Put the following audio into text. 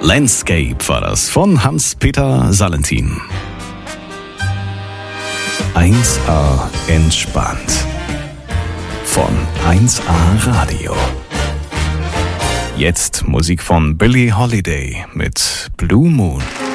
Landscape war das von Hans-Peter Salentin. 1A entspannt. Von 1A Radio. Jetzt Musik von Billie Holiday mit Blue Moon.